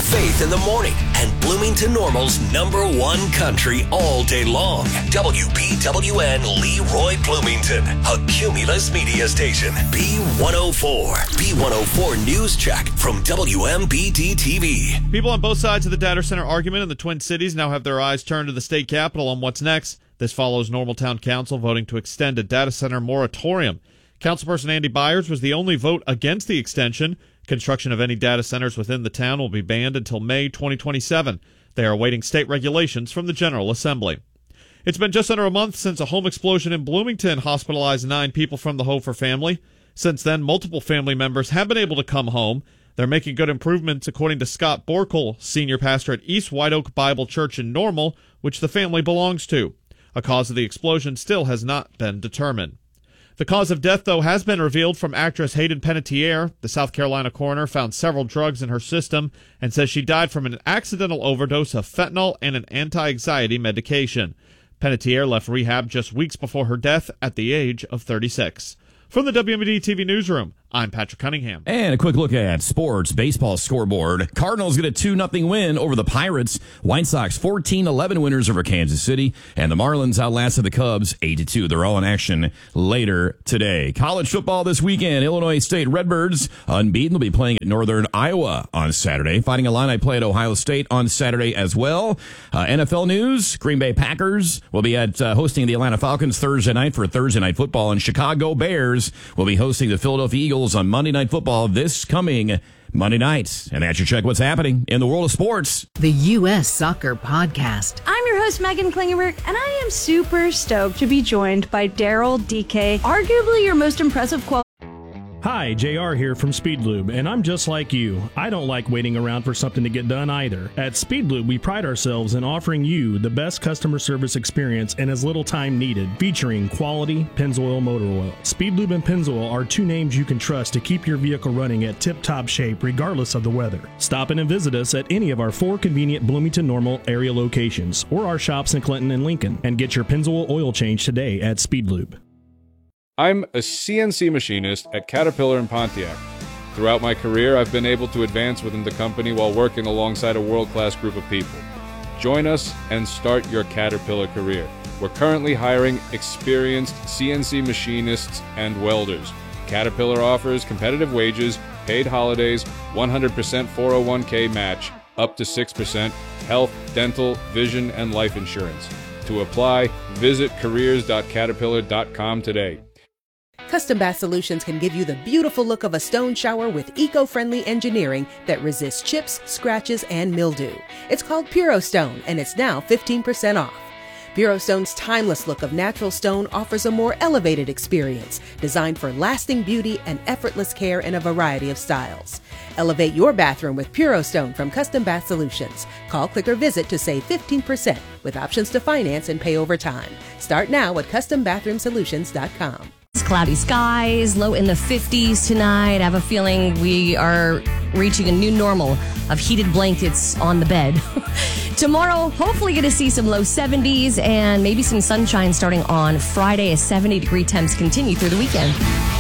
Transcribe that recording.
Faith in the morning and Bloomington Normal's #1 country all day long. WPWN Leroy Bloomington, a Cumulus media station. B104. B104 News Check from WMBD TV. People on both sides of the data center argument in the Twin Cities now have their eyes turned to the state capitol on what's next. This follows Normaltown Council voting to extend a data center moratorium. Councilperson Andy Byers was the only vote against the extension. Construction of any data centers within the town will be banned until May 2027. They are awaiting state regulations from the General Assembly. It's been just under a month since a home explosion in Bloomington hospitalized 9 people from the Hofer family. Since then, multiple family members have been able to come home. They're making good improvements, according to Scott Borkel, senior pastor at East White Oak Bible Church in Normal, which the family belongs to. A cause of the explosion still has not been determined. The cause of death, though, has been revealed from actress Hayden Panettiere. The South Carolina coroner found several drugs in her system and says she died from an accidental overdose of fentanyl and an anti-anxiety medication. Panettiere left rehab just weeks before her death at the age of 36. From the WMBD TV newsroom, I'm Patrick Cunningham. And a quick look at sports baseball scoreboard. Cardinals get a 2-0 win over the Pirates. White Sox 14-11 winners over Kansas City. And the Marlins outlasted the Cubs 8-2. They're all in action later today. College football this weekend. Illinois State Redbirds, unbeaten, will be playing at Northern Iowa on Saturday. Fighting Illini play at Ohio State on Saturday as well. NFL news, Green Bay Packers will be hosting the Atlanta Falcons Thursday night for Thursday Night Football. And Chicago Bears will be hosting the Philadelphia Eagles on Monday Night Football this coming Monday night. And that's your check what's happening in the world of sports. The U.S. Soccer Podcast. I'm your host, Megan Klingenberg, and I am super stoked to be joined by Daryl DK, arguably your most impressive quality. Hi, JR here from Speedlube, and I'm just like you. I don't like waiting around for something to get done either. At Speedlube, we pride ourselves in offering you the best customer service experience in as little time needed, featuring quality Pennzoil motor oil. Speedlube and Pennzoil are 2 names you can trust to keep your vehicle running at tip-top shape regardless of the weather. Stop in and visit us at any of our 4 convenient Bloomington Normal area locations or our shops in Clinton and Lincoln, and get your Pennzoil oil change today at Speedlube. I'm a CNC machinist at Caterpillar in Pontiac. Throughout my career, I've been able to advance within the company while working alongside a world-class group of people. Join us and start your Caterpillar career. We're currently hiring experienced CNC machinists and welders. Caterpillar offers competitive wages, paid holidays, 100% 401k match, up to 6%, health, dental, vision, and life insurance. To apply, visit careers.caterpillar.com today. Custom Bath Solutions can give you the beautiful look of a stone shower with eco-friendly engineering that resists chips, scratches, and mildew. It's called Puro Stone, and it's now 15% off. Puro Stone's timeless look of natural stone offers a more elevated experience, designed for lasting beauty and effortless care in a variety of styles. Elevate your bathroom with Puro Stone from Custom Bath Solutions. Call, click, or visit to save 15% with options to finance and pay over time. Start now at CustomBathroomSolutions.com. Cloudy skies, low in the 50s tonight. I have a feeling we are reaching a new normal of heated blankets on the bed. Tomorrow, hopefully going to see some low 70s and maybe some sunshine starting on Friday as 70-degree temps continue through the weekend.